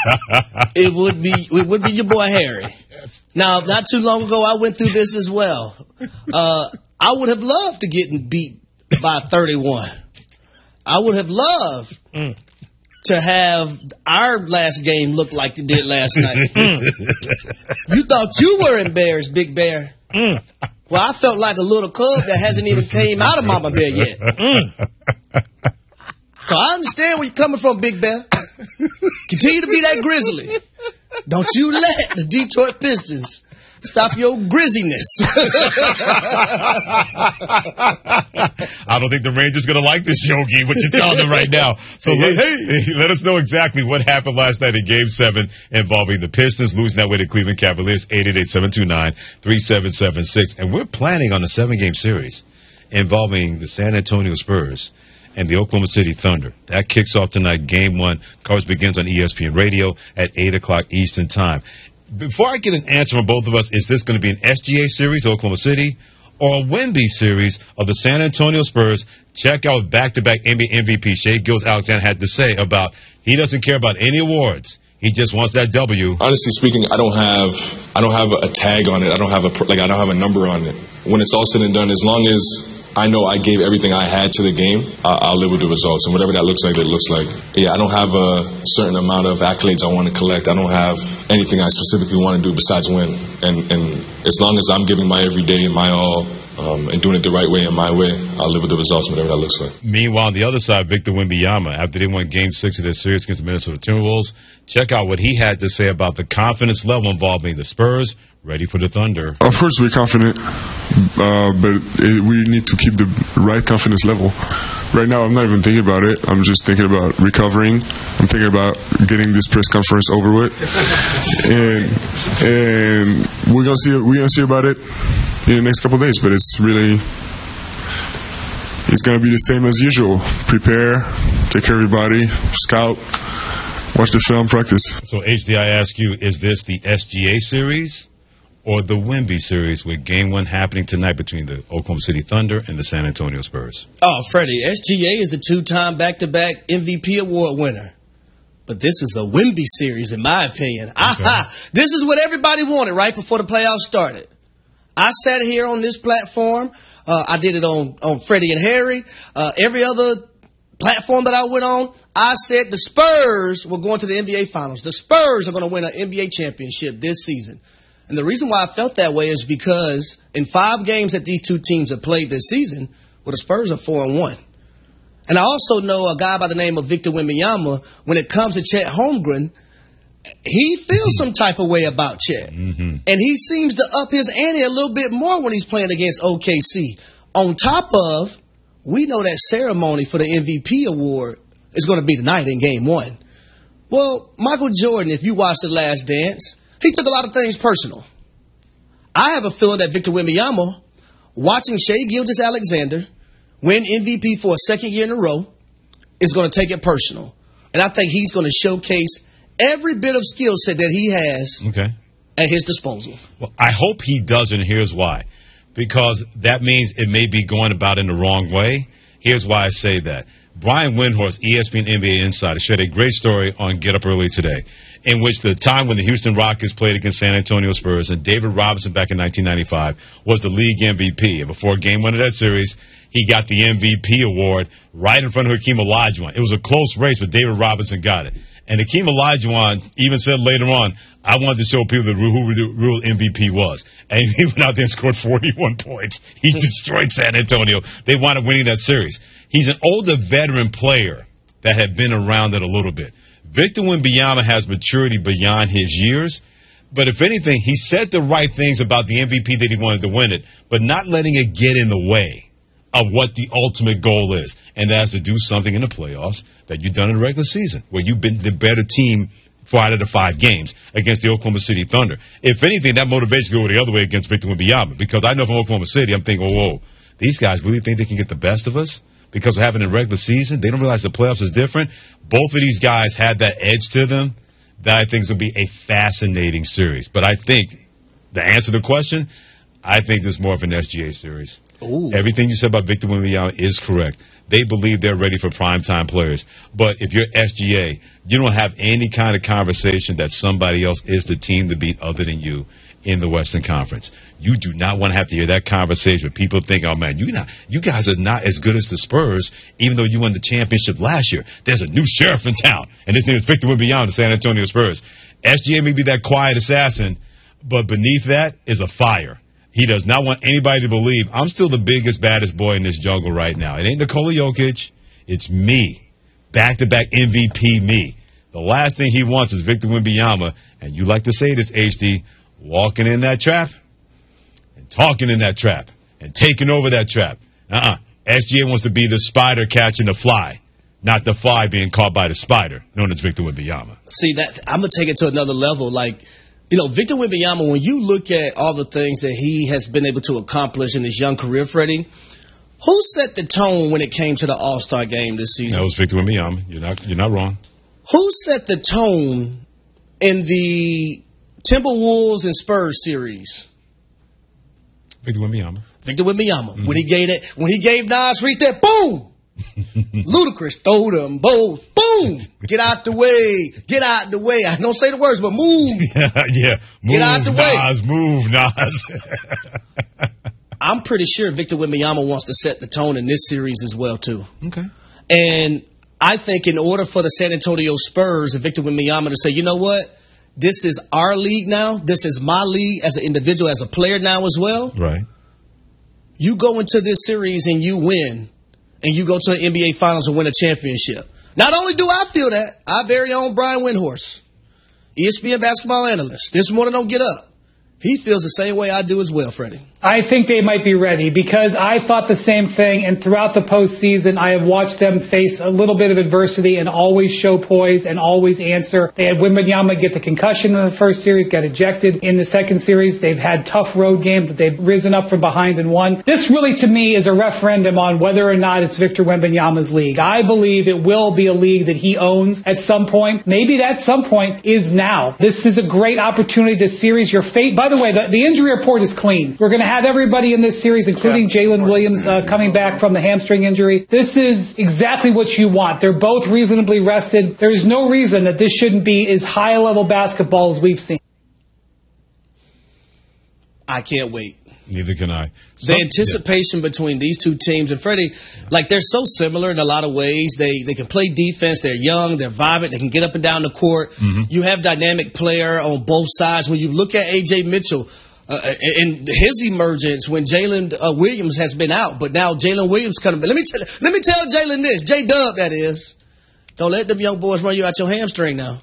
it would be your boy Harry. Yes. Now, not too long ago, I went through this as well. I would have loved to get beat by 31. I would have loved to have our last game look like it did last night. You thought you were embarrassed, Big Bear. Well, I felt like a little cub that hasn't even came out of Mama Bear yet. So I understand where you're coming from, Big Bear. Continue to be that grizzly. Don't you let the Detroit Pistons stop your grizziness. I don't think the Rangers going to like this, Yogi, what you're telling them right now. So let us know exactly what happened last night in Game 7 involving the Pistons losing that way to Cleveland Cavaliers, 888-729-3776. And we're planning on a 7-game series involving the San Antonio Spurs and the Oklahoma City Thunder. That kicks off tonight. Game 1. Coverage begins on ESPN Radio at 8 o'clock Eastern Time. Before I get an answer from both of us, is this going to be an SGA series, Oklahoma City, or a Wemby series of the San Antonio Spurs? Check out back-to-back NBA MVP Shai Gilgeous-Alexander had to say about he doesn't care about any awards. He just wants that W. Honestly speaking, I don't have a tag on it. I don't have a number on it. When it's all said and done, as long as I know I gave everything I had to the game, I'll live with the results. And whatever that looks like, it looks like. Yeah, I don't have a certain amount of accolades I want to collect. I don't have anything I specifically want to do besides win. And as long as I'm giving my every day and my all and doing it the right way and my way, I'll live with the results, whatever that looks like. Meanwhile, on the other side, Victor Wembanyama, after they won Game 6 of their series against the Minnesota Timberwolves, check out what he had to say about the confidence level involving the Spurs ready for the Thunder. Of course, we're confident, but we need to keep the right confidence level. Right now, I'm not even thinking about it. I'm just thinking about recovering. I'm thinking about getting this press conference over with, and we're gonna see about it in the next couple of days. But it's gonna be the same as usual. Prepare, take care of everybody, scout, watch the film, practice. So, HD, I ask you, is this the SGA series or the Wemby series with Game 1 happening tonight between the Oklahoma City Thunder and the San Antonio Spurs? Oh, Freddie, SGA is a 2-time back-to-back MVP award winner. But this is a Wemby series, in my opinion. Okay. Aha! This is what everybody wanted right before the playoffs started. I sat here on this platform. I did it on Freddie and Harry. Every other platform that I went on, I said the Spurs were going to the NBA Finals. The Spurs are going to win an NBA championship this season. And the reason why I felt that way is because in 5 games that these two teams have played this season, well, the Spurs are 4-1. And I also know a guy by the name of Victor Wembanyama. When it comes to Chet Holmgren, he feels some type of way about Chet. Mm-hmm. And he seems to up his ante a little bit more when he's playing against OKC. On top of, we know that ceremony for the MVP award is going to be tonight in Game 1. Well, Michael Jordan, if you watch The Last Dance, he took a lot of things personal. I have a feeling that Victor Wembanyama, watching Shai Gilgeous-Alexander win MVP for a second year in a row, is going to take it personal. And I think he's going to showcase every bit of skill set that he has at his disposal. Well, I hope he doesn't. Here's why. Because that means it may be going about in the wrong way. Here's why I say that. Brian Windhorst, ESPN NBA Insider, shared a great story on Get Up Early today, in which the time when the Houston Rockets played against San Antonio Spurs and David Robinson back in 1995 was the league MVP. And before Game 1 of that series, he got the MVP award right in front of Hakeem Olajuwon. It was a close race, but David Robinson got it. And Hakeem Olajuwon even said later on, I wanted to show people who the real MVP was. And he went out there and scored 41 points. He destroyed San Antonio. They wound up winning that series. He's an older veteran player that had been around it a little bit. Victor Wembanyama has maturity beyond his years. But if anything, he said the right things about the MVP that he wanted to win it, but not letting it get in the way of what the ultimate goal is. And that's to do something in the playoffs that you've done in the regular season, where you've been the better team 4 out of the 5 games against the Oklahoma City Thunder. If anything, that motivation go the other way against Victor Wembanyama, because I know from Oklahoma City, I'm thinking, whoa, these guys really think they can get the best of us because of having a regular season? They don't realize the playoffs is different. Both of these guys had that edge to them that I think is going to be a fascinating series. But I think, to answer the question, I think this is more of an SGA series. Ooh. Everything you said about Victor Wembanyama is correct. they believe they're ready for primetime players. But if you're SGA, you don't have any kind of conversation that somebody else is the team to beat other than you in the Western Conference. You do not want to have to hear that conversation where people think, oh, man, you guys are not as good as the Spurs, even though you won the championship last year. There's a new sheriff in town, and his name is Victor Wembanyama, the San Antonio Spurs. SGA may be that quiet assassin, but beneath that is a fire. He does not want anybody to believe, I'm still the biggest, baddest boy in this jungle right now. It ain't Nikola Jokic. It's me. Back-to-back MVP me. The last thing he wants is Victor Wembanyama, and you like to say this, HD, walking in that trap and talking in that trap and taking over that trap. SGA wants to be the spider catching the fly, not the fly being caught by the spider, known as Victor Wembanyama. See, that I'm going to take it to another level. Like, Victor Wembanyama, when you look at all the things that he has been able to accomplish in his young career, Freddie, who set the tone when it came to the All-Star game this season? That was Victor Wembanyama. You're not wrong. Who set the tone in the Timberwolves and Spurs series? Victor Wembanyama. Victor Wembanyama. Mm-hmm. When he gave Nas Reed that, boom! Ludacris throw them both. Boom! Get out the way. Get out the way. I don't say the words, but move. Yeah. Move, get out the Nas, way. Move, Nas. I'm pretty sure Victor Wembanyama wants to set the tone in this series as well, too. Okay. And I think in order for the San Antonio Spurs and Victor Wembanyama to say, you know what? This is our league now. This is my league as an individual, as a player now as well. Right. You go into this series and you win, and you go to the NBA Finals and win a championship. Not only do I feel that, our very own Brian Windhorst, ESPN basketball analyst, this morning don't get up. He feels the same way I do as well, Freddie. I think they might be ready because I thought the same thing, and throughout the postseason, I have watched them face a little bit of adversity and always show poise and always answer. They had Wembanyama get the concussion in the first series, got ejected in the second series. They've had tough road games that they've risen up from behind and won. This really, to me, is a referendum on whether or not it's Victor Wembanyama's league. I believe it will be a league that he owns at some point. Maybe that some point is now. This is a great opportunity to series your fate. By the way, the injury report is clean. We're going to have everybody in this series, including Jalen Williams, coming back from the hamstring injury. This is exactly what you want. They're both reasonably rested. There is no reason that this shouldn't be as high-level basketball as we've seen. I can't wait. Neither can I. The anticipation between these two teams, and Freddie, like they're so similar in a lot of ways. They can play defense. They're young. They're vibrant. They can get up and down the court. Mm-hmm. You have dynamic player on both sides. When you look at A.J. Mitchell and his emergence when Jalen Williams has been out, but now Jalen Williams coming. Let me tell Jalen this, J-Dub that is. Don't let them young boys run you out your hamstring now,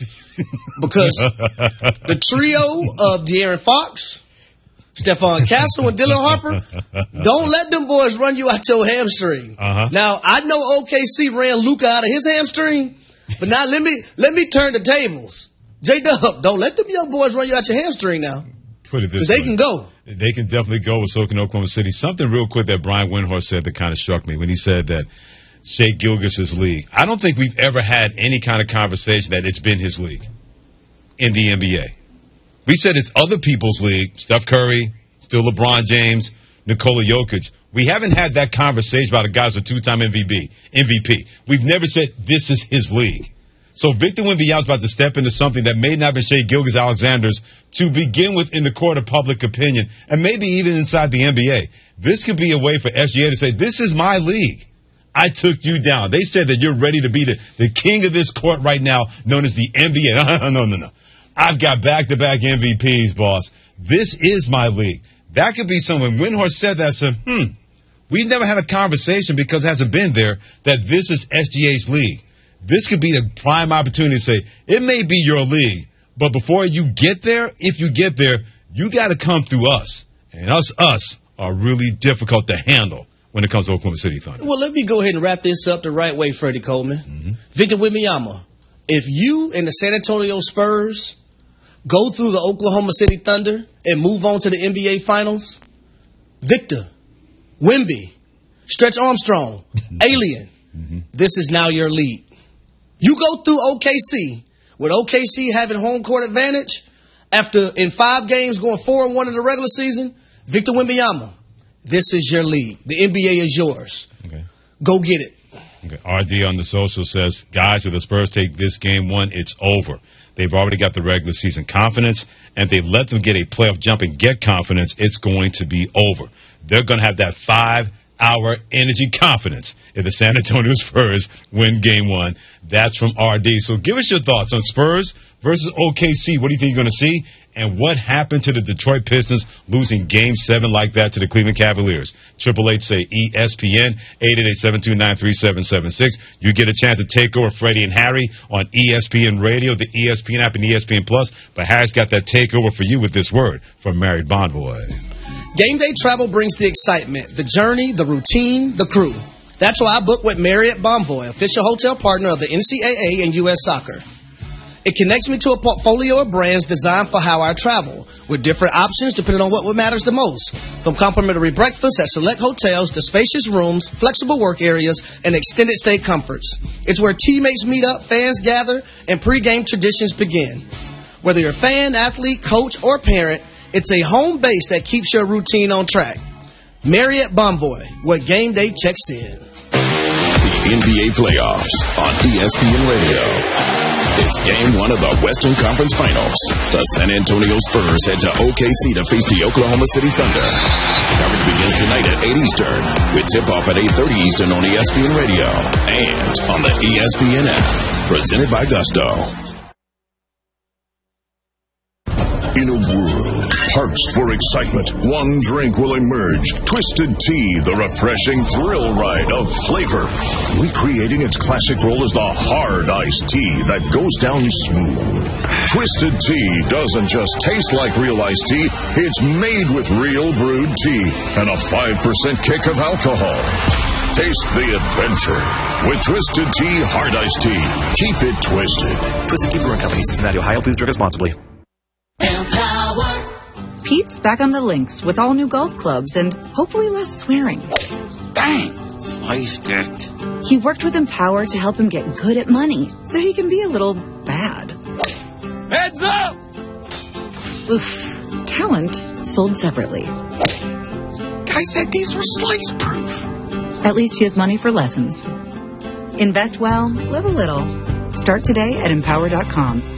because the trio of De'Aaron Fox, Stephon Castle, and Dylan Harper, don't let them boys run you out your hamstring. Uh-huh. Now, I know OKC ran Luka out of his hamstring, but now let me turn the tables. J-Dub, don't let them young boys run you out your hamstring now. Put it this way. They can go. They can definitely go with Soaking Oklahoma City. Something real quick that Brian Windhorst said that kind of struck me when he said that Shai Gilgeous' league. I don't think we've ever had any kind of conversation that it's been his league in the NBA. We said it's other people's league. Steph Curry, still LeBron James, Nikola Jokic. We haven't had that conversation about a guy who's a two-time MVP. We've never said this is his league. So Victor Wembanyama is about to step into something that may not have been Shai Gilgeous-Alexander's to begin with in the court of public opinion, and maybe even inside the NBA. This could be a way for SGA to say, this is my league. I took you down. They said that you're ready to be the king of this court right now, known as the NBA. No. I've got back-to-back MVPs, boss. This is my league. That could be someone. Windhorst said that, said, we've never had a conversation because it hasn't been there that this is SGA's league. This could be a prime opportunity to say, it may be your league, but before you get there, if you get there, you got to come through us. And us are really difficult to handle when it comes to Oklahoma City Thunder. Well, let me go ahead and wrap this up the right way, Freddie Coleman. Mm-hmm. Victor Wembanyama, if you and the San Antonio Spurs go through the Oklahoma City Thunder and move on to the NBA Finals, Victor, Wemby, Stretch Armstrong, Alien, this is now your league. You go through OKC, with OKC having home court advantage, after in 5 games going 4-1 in the regular season, Victor Wembanyama, this is your league. The NBA is yours. Okay. Go get it. Okay. RD on the social says, guys, if the Spurs take this game 1, it's over. They've already got the regular season confidence, and if they let them get a playoff jump and get confidence, it's going to be over. They're going to have that 5-hour energy confidence if the San Antonio Spurs win game 1. That's from RD. So give us your thoughts on Spurs versus OKC. What do you think you're going to see? And what happened to the Detroit Pistons losing Game 7 like that to the Cleveland Cavaliers? 888 say ESPN, 888-729-3776. You get a chance to take over Freddie and Harry on ESPN Radio, the ESPN app, and ESPN Plus. But Harry's got that takeover for you with this word from Married Bonvoy. Game day travel brings the excitement, the journey, the routine, the crew. That's why I book with Marriott Bonvoy, official hotel partner of the NCAA and U.S. Soccer. It connects me to a portfolio of brands designed for how I travel, with different options depending on what matters the most. From complimentary breakfast at select hotels to spacious rooms, flexible work areas, and extended stay comforts. It's where teammates meet up, fans gather, and pregame traditions begin. Whether you're a fan, athlete, coach, or parent, it's a home base that keeps your routine on track. Marriott Bonvoy, where game day checks in. The NBA playoffs on ESPN Radio. It's game 1 of the Western Conference Finals. The San Antonio Spurs head to OKC to face the Oklahoma City Thunder. Coverage begins tonight at 8 Eastern, with tip-off at 8:30 Eastern on ESPN Radio and on the ESPN app. Presented by Gusto. In a world parched for excitement, one drink will emerge. Twisted Tea, the refreshing thrill ride of flavor. Recreating its classic role as the hard iced tea that goes down smooth. Twisted Tea doesn't just taste like real iced tea, it's made with real brewed tea and a 5% kick of alcohol. Taste the adventure with Twisted Tea Hard Iced Tea. Keep it twisted. Twisted Tea Brewing Company, Cincinnati, Ohio. Please drink responsibly. Pete's back on the links with all new golf clubs and hopefully less swearing. Bang! Sliced it. He worked with Empower to help him get good at money so he can be a little bad. Heads up! Oof. Talent sold separately. Guy said these were slice proof. At least he has money for lessons. Invest well, live a little. Start today at Empower.com.